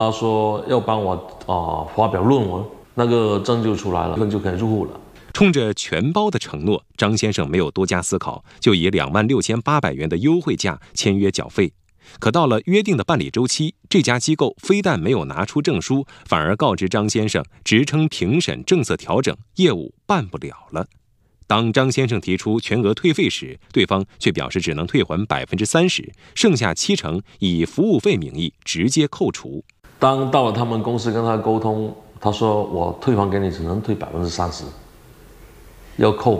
他说要帮我发表论文，那个证就出来了，就可以入户了。 冲着全包的承诺，张先生没有多加思考，就以26,800元的优惠价签约缴费。可到了约定的办理周期，这家机构非但没有拿出证书，反而告知张先生职称评审政策调整，业务办不了了。当张先生提出全额退费时，对方却表示只能退还30%，剩下70%以服务费名义直接扣除。 当到了他们公司跟他沟通，他说我退还给你只能退30%，要扣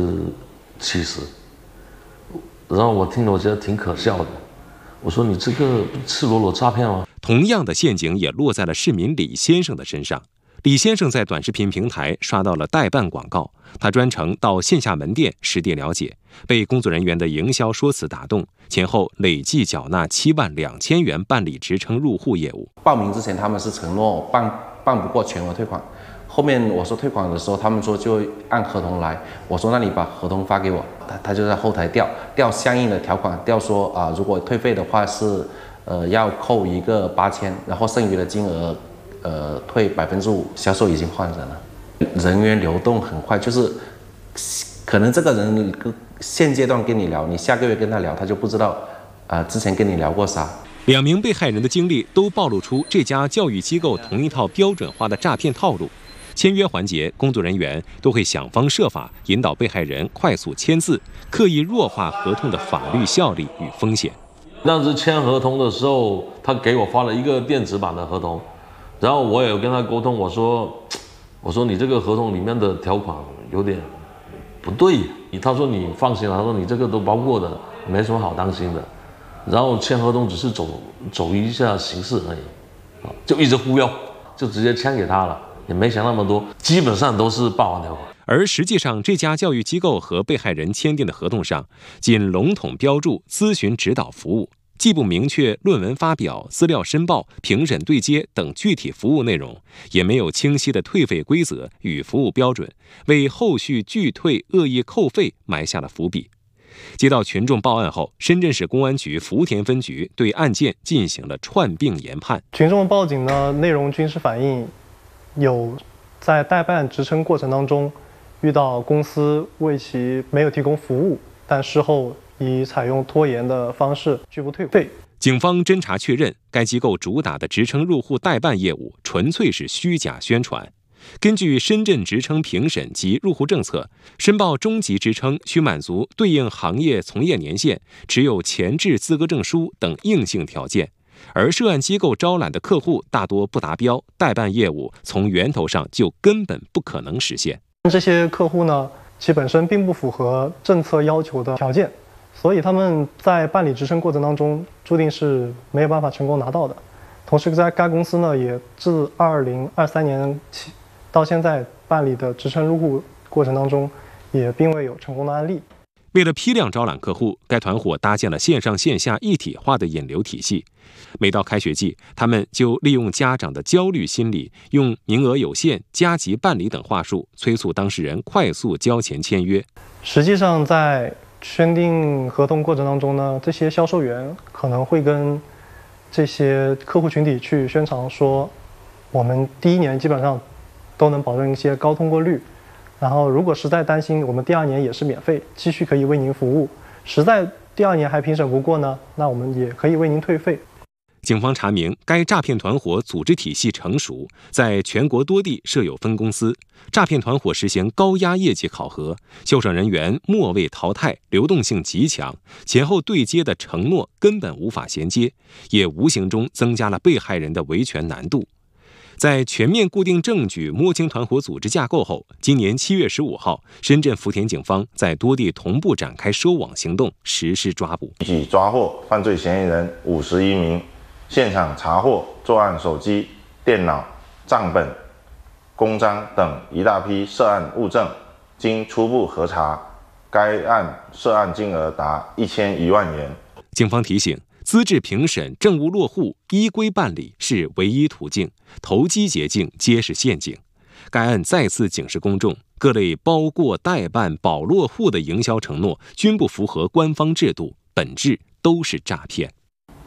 70%。然后我听了，我觉得挺可笑的。我说你这个赤裸裸诈骗吗？ 同样的陷阱也落在了市民李先生的身上。李先生在短视频平台刷到了代办广告，他专程到线下门店实地了解，被工作人员的营销说辞打动，前后累计缴纳72000元办理职称入户业务。 报名之前他们是承诺办不过全额退款，后面我说退款的时候，他们说就按合同来，我说那你把合同发给我，他就在后台调相应的条款，调说如果退费的话是要扣一个8000，然后剩余的金额退5%，销售已经换人了，人员流动很快，就是可能这个人现阶段跟你聊，你下个月跟他聊，他就不知道之前跟你聊过啥。 2名被害人的经历都暴露出这家教育机构同一套标准化的诈骗套路。签约环节，工作人员都会想方设法引导被害人快速签字，刻意弱化合同的法律效力与风险。 当时签合同的时候，他给我发了一个电子版的合同，然后我也有跟他沟通，我说你这个合同里面的条款有点不对，他说你放心了，他说你这个都包括的，没什么好担心的。然后签合同只是走一下形式而已，就一直忽悠，就直接签给他了。也没想那么多，基本上都是霸王条款。 而实际上，这家教育机构和被害人签订的合同上，仅笼统标注咨询指导服务，既不明确论文发表、资料申报、评审对接等具体服务内容，也没有清晰的退费规则与服务标准，为后续拒退、恶意扣费埋下了伏笔。接到群众报案后，深圳市公安局福田分局对案件进行了串并研判。 群众报警的内容均是反映有在代办职称过程当中遇到公司为其没有提供服务，但事后以采用拖延的方式拒不退费。 警方侦查确认，该机构主打的职称入户代办业务纯粹是虚假宣传。根据深圳职称评审及入户政策，申报中级职称需满足对应行业从业年限、持有前置资格证书等硬性条件。而涉案机构招揽的客户大多不达标，代办业务从源头上就根本不可能实现。 这些客户呢，其本身并不符合政策要求的条件，所以他们在办理职称过程当中注定是没有办法成功拿到的。同时，在该公司呢，也自2023年起到现在办理的职称入户过程当中，也并未有成功的案例。 为了批量招揽客户，该团伙搭建了线上线下一体化的引流体系。每到开学季，他们就利用家长的焦虑心理，用名额有限、加急办理等话术，催促当事人快速交钱签约。 实际上，在签订合同过程当中呢，这些销售员可能会跟这些客户群体去宣传说，我们第1年基本上都能保证一些高通过率。然后，如果实在担心，我们第2年也是免费，继续可以为您服务。实在第2年还评审不过呢，那我们也可以为您退费。 警方查明，该诈骗团伙组织体系成熟，在全国多地设有分公司。诈骗团伙实行高压业绩考核，销售人员末位淘汰，流动性极强，前后对接的承诺根本无法衔接，也无形中增加了被害人的维权难度。在全面固定证据、摸清团伙组织架构后，今年7月15号，深圳福田警方在多地同步展开收网行动，实施抓捕， 一举抓获犯罪嫌疑人51名，现场查获作案手机、电脑、账本、公章等一大批涉案物证。经初步核查，该案涉案金额达1001万元。 警方提醒，资质评审、证物落户、依规办理是唯一途径，投机捷径皆是陷阱。该案再次警示公众，各类包过、代办、保落户的营销承诺均不符合官方制度，本质都是诈骗。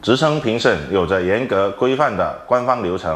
职称评审有着严格规范的官方流程。